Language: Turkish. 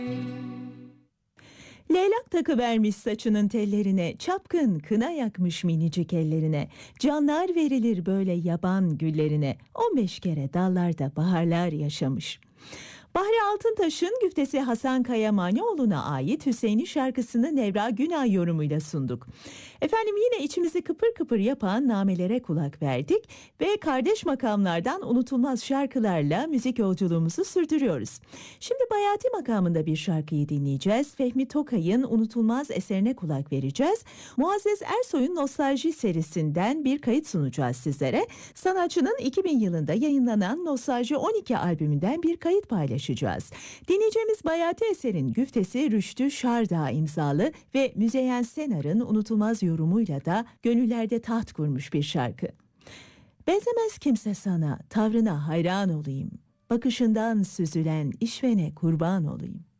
Leylak takıvermiş saçının tellerine, çapkın kına yakmış minicik ellerine. Canlar verilir böyle yaban güllerine, 15 kere dallarda baharlar yaşamış. Bahri Altıntaş'ın güftesi Hasan Kaya Manioğlu'na ait Hüseyin'i şarkısını Nevra Günay yorumuyla sunduk. Efendim, yine içimizi kıpır kıpır yapan namelere kulak verdik ve kardeş makamlardan unutulmaz şarkılarla müzik yolculuğumuzu sürdürüyoruz. Şimdi Bayati makamında bir şarkıyı dinleyeceğiz. Fehmi Tokay'ın unutulmaz eserine kulak vereceğiz. Muazzez Ersoy'un Nostalji serisinden bir kayıt sunacağız sizlere. Sanatçının 2000 yılında yayınlanan Nostalji 12 albümünden bir kayıt paylaşacağız. Dinleyeceğimiz Bayati eserin güftesi Rüştü Şardağ imzalı ve Müzeyyen Senar'ın unutulmaz yorumuyla da gönüllerde taht kurmuş bir şarkı. Benzemez kimse sana, tavrına hayran olayım. Bakışından süzülen işvene kurban olayım.